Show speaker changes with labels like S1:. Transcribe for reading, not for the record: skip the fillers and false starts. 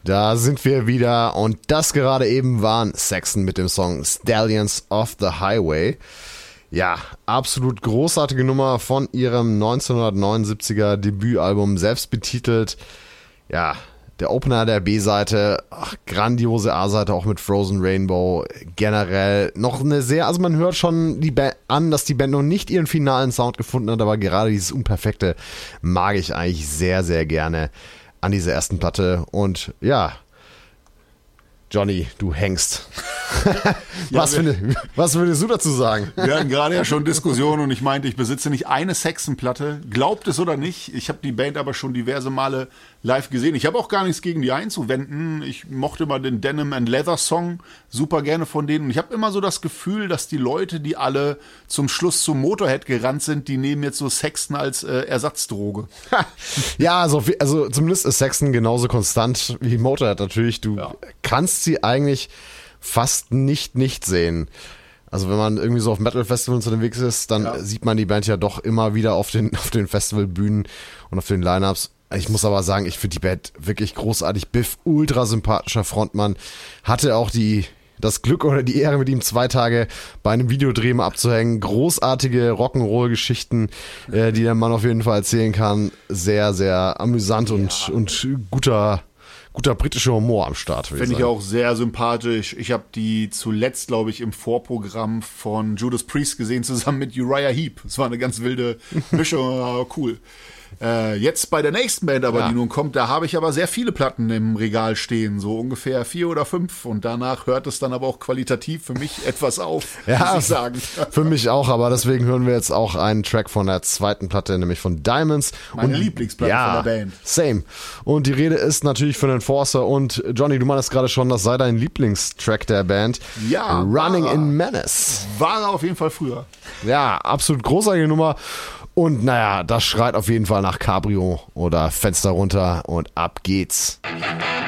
S1: Da sind wir wieder und das gerade eben waren Saxon mit dem Song Stallions of the Highway. Ja, absolut großartige Nummer von ihrem 1979er Debütalbum, selbst betitelt. Ja, der Opener der B-Seite, grandiose A-Seite auch mit Frozen Rainbow. Generell noch eine sehr, also man hört schon die Band an, dass die Band noch nicht ihren finalen Sound gefunden hat, aber gerade dieses Unperfekte mag ich eigentlich sehr, sehr gerne an dieser ersten Platte. Und ja, Johnny, du hängst. Was würdest du dazu sagen?
S2: Wir hatten gerade ja schon Diskussionen und ich meinte, ich besitze nicht eine Saxon-Platte. Glaubt es oder nicht, ich habe die Band aber schon diverse Male live gesehen. Ich habe auch gar nichts gegen die einzuwenden. Ich mochte mal den Denim and Leather Song super gerne von denen. Und ich habe immer so das Gefühl, dass die Leute, die alle zum Schluss zum Motorhead gerannt sind, die nehmen jetzt so Saxon als Ersatzdroge.
S1: Ja, also zumindest ist Saxon genauso konstant wie Motorhead natürlich. Du kannst sie eigentlich fast nicht sehen. Also wenn man irgendwie so auf Metal-Festivals unterwegs ist, dann sieht man die Band ja doch immer wieder auf den Festivalbühnen und auf den Line-Ups. Ich muss aber sagen, ich finde die Band wirklich großartig. Biff, ultra sympathischer Frontmann, hatte auch das Glück oder die Ehre, mit ihm 2 Tage bei einem Videodreh mal abzuhängen. Großartige Rock'n'Roll-Geschichten, die der Mann auf jeden Fall erzählen kann. Sehr, sehr amüsant und guter britischer Humor am Start.
S2: Finde ich auch sehr sympathisch. Ich habe die zuletzt, glaube ich, im Vorprogramm von Judas Priest gesehen, zusammen mit Uriah Heep. Es war eine ganz wilde Mischung, cool. Jetzt bei der nächsten Band aber, die nun kommt, da habe ich aber sehr viele Platten im Regal stehen, so ungefähr 4 oder 5 und danach hört es dann aber auch qualitativ für mich etwas auf, muss ich sagen.
S1: Für mich auch, aber deswegen hören wir jetzt auch einen Track von der zweiten Platte, nämlich von Diamonds.
S2: Meine Lieblingsplatte von der Band.
S1: Same. Und die Rede ist natürlich von Enforcer und Johnny, du meinst gerade schon, das sei dein Lieblingstrack der Band.
S2: Ja.
S1: Running in Menace.
S2: War er auf jeden Fall früher.
S1: Ja, absolut großartige Nummer. Und naja, das schreit auf jeden Fall nach Cabrio oder Fenster runter und ab geht's.